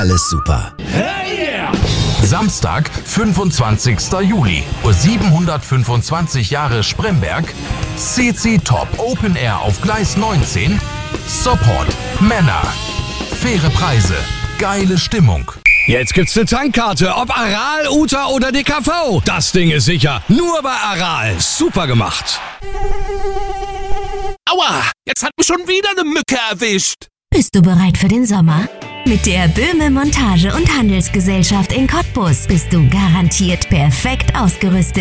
alles super. Samstag, 25. Juli, 725 Jahre Spremberg, CC Top Open Air auf Gleis 19, Support, Männer, faire Preise, geile Stimmung. Jetzt gibt's eine Tankkarte, ob Aral, Uta oder DKV. Das Ding ist sicher, nur bei Aral. Super gemacht. Aua, jetzt hat mich schon wieder eine Mücke erwischt. Bist du bereit für den Sommer? Mit der Böhme Montage- und Handelsgesellschaft in Cottbus bist du garantiert perfekt ausgerüstet.